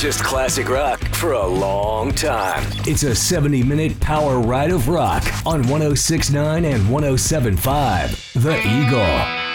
just classic rock for a long time. It's a 70-minute power ride of rock on 106.9 and 107.5. The Eagle.